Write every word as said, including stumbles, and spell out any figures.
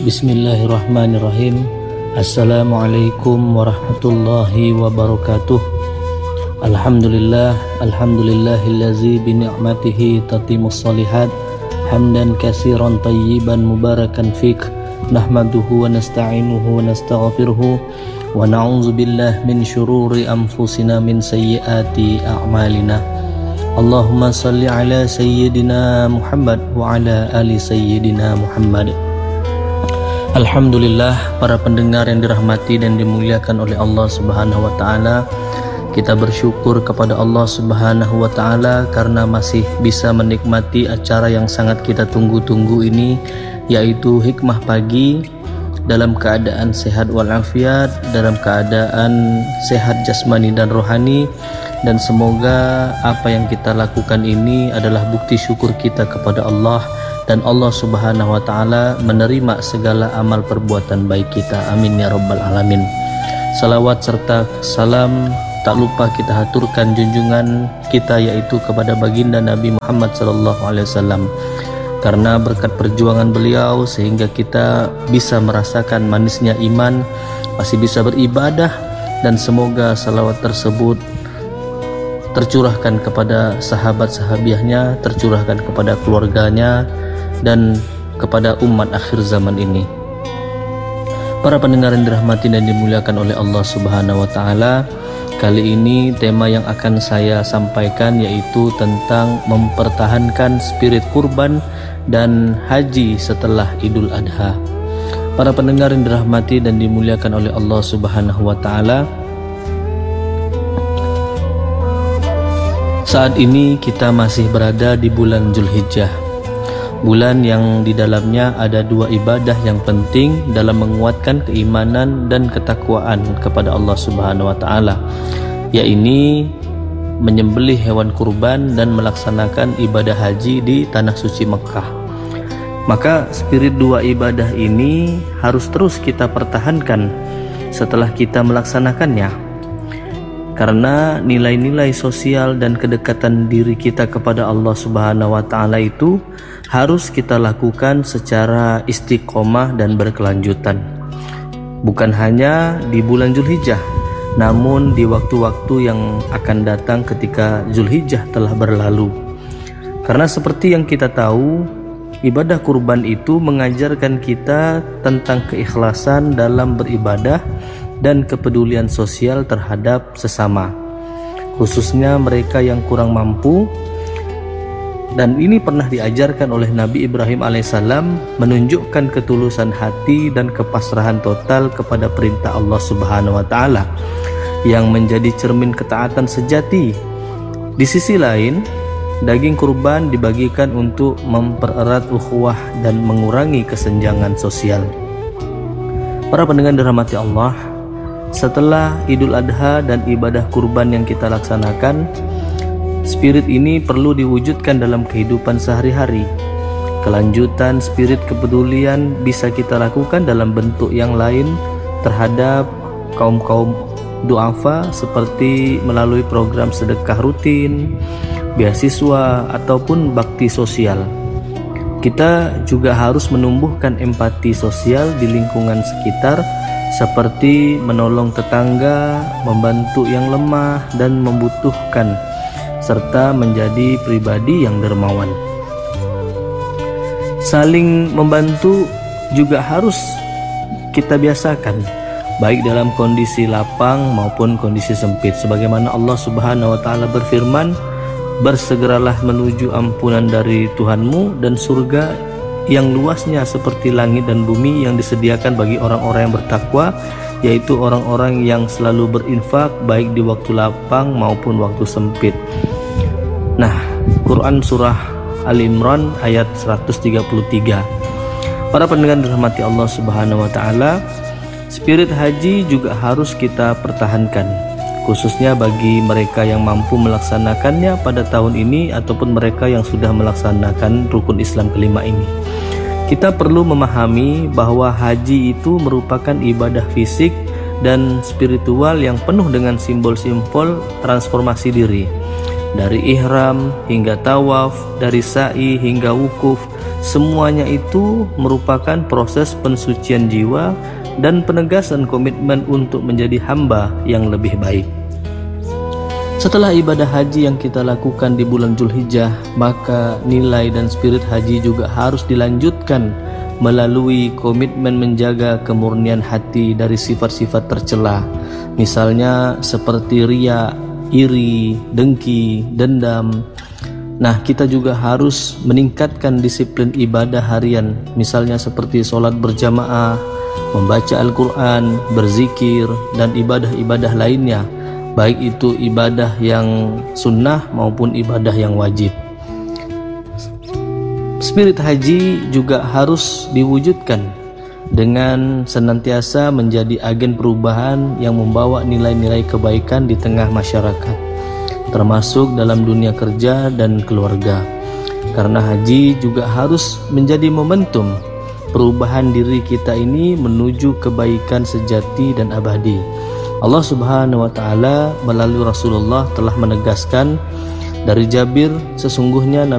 Bismillahirrahmanirrahim. Assalamualaikum warahmatullahi wabarakatuh. Alhamdulillah, alhamdulillahillazi bini'matihi tatimmus shalihat. Hamdan katsiran tayyiban mubarakan fik. Nahmaduhu wa nasta'inuhu wa nastaghfiruhu wa na'udzu billahi min syururi anfusina min sayyiati a'malina. Allahumma salli ala sayyidina Muhammad wa ala ali sayyidina Muhammad. Alhamdulillah, para pendengar yang dirahmati dan dimuliakan oleh Allah Subhanahu wa taala. Kita bersyukur kepada Allah Subhanahu wa taala karena masih bisa menikmati acara yang sangat kita tunggu-tunggu ini, yaitu Hikmah Pagi, dalam keadaan sehat walafiat, dalam keadaan sehat jasmani dan rohani. Dan semoga apa yang kita lakukan ini adalah bukti syukur kita kepada Allah, dan Allah Subhanahu wa taala menerima segala amal perbuatan baik kita. Amin ya rabbal alamin. Salawat serta salam tak lupa kita haturkan junjungan kita, yaitu kepada baginda Nabi Muhammad sallallahu alaihi wasallam. Karena berkat perjuangan beliau sehingga kita bisa merasakan manisnya iman, masih bisa beribadah, dan semoga salawat tersebut tercurahkan kepada sahabat-sahabiahnya, tercurahkan kepada keluarganya, dan kepada umat akhir zaman ini. Para pendengar yang dirahmati dan dimuliakan oleh Allah Subhanahu wa taala, kali ini tema yang akan saya sampaikan yaitu tentang mempertahankan spirit kurban dan haji setelah Idul Adha. Para pendengar yang dirahmati dan dimuliakan oleh Allah Subhanahu wa taala, saat ini kita masih berada di bulan Zulhijjah, bulan yang di dalamnya ada dua ibadah yang penting dalam menguatkan keimanan dan ketakwaan kepada Allah Subhanahu wa taala, yaitu menyembelih hewan kurban dan melaksanakan ibadah haji di tanah suci Mekah. Maka spirit dua ibadah ini harus terus kita pertahankan setelah kita melaksanakannya. Karena nilai-nilai sosial dan kedekatan diri kita kepada Allah Subhanahu wa taala itu harus kita lakukan secara istiqomah dan berkelanjutan. Bukan hanya di bulan Zulhijjah, namun di waktu-waktu yang akan datang ketika Zulhijjah telah berlalu. Karena seperti yang kita tahu, ibadah kurban itu mengajarkan kita tentang keikhlasan dalam beribadah dan kepedulian sosial terhadap sesama, khususnya mereka yang kurang mampu. Dan ini pernah diajarkan oleh Nabi Ibrahim alaihissalam, menunjukkan ketulusan hati dan kepasrahan total kepada perintah Allah Subhanahu wa taala yang menjadi cermin ketaatan sejati. Di sisi lain, daging kurban dibagikan untuk mempererat ukhuwah dan mengurangi kesenjangan sosial. Para pendengar dirahmati Allah, setelah Idul Adha dan ibadah kurban yang kita laksanakan, spirit ini perlu diwujudkan dalam kehidupan sehari-hari. Kelanjutan spirit kepedulian bisa kita lakukan dalam bentuk yang lain terhadap kaum-kaum duafa, seperti melalui program sedekah rutin, beasiswa, ataupun bakti sosial. Kita juga harus menumbuhkan empati sosial di lingkungan sekitar, seperti menolong tetangga, membantu yang lemah dan membutuhkan, serta menjadi pribadi yang dermawan. Saling membantu juga harus kita biasakan, baik dalam kondisi lapang maupun kondisi sempit. Sebagaimana Allah Subhanahu wa taala berfirman, "Bersegeralah menuju ampunan dari Tuhanmu dan surga yang luasnya seperti langit dan bumi yang disediakan bagi orang-orang yang bertakwa, yaitu orang-orang yang selalu berinfak baik di waktu lapang maupun waktu sempit." Nah, Quran surah Al-Imran ayat seratus tiga puluh tiga. Para pendengar dirahmati Allah Subhanahu wa taala, spirit haji juga harus kita pertahankan, khususnya bagi mereka yang mampu melaksanakannya pada tahun ini ataupun mereka yang sudah melaksanakan rukun Islam kelima ini. Kita perlu memahami bahwa haji itu merupakan ibadah fisik dan spiritual yang penuh dengan simbol-simbol transformasi diri. Dari ihram hingga tawaf, dari sa'i hingga wukuf, semuanya itu merupakan proses pensucian jiwa dan penegasan komitmen untuk menjadi hamba yang lebih baik. Setelah ibadah haji yang kita lakukan di bulan Zulhijjah, maka nilai dan spirit haji juga harus dilanjutkan melalui komitmen menjaga kemurnian hati dari sifat-sifat tercela, misalnya seperti riya, iri, dengki, dendam. Nah, kita juga harus meningkatkan disiplin ibadah harian, misalnya seperti sholat berjamaah, membaca Al-Quran, berzikir, dan ibadah-ibadah lainnya, baik itu ibadah yang sunnah maupun ibadah yang wajib. Spirit haji juga harus diwujudkan dengan senantiasa menjadi agen perubahan yang membawa nilai-nilai kebaikan di tengah masyarakat, termasuk dalam dunia kerja dan keluarga. Karena haji juga harus menjadi momentum perubahan diri kita ini menuju kebaikan sejati dan abadi. Allah Subhanahu wa Ta'ala melalui Rasulullah telah menegaskan dari Jabir, sesungguhnya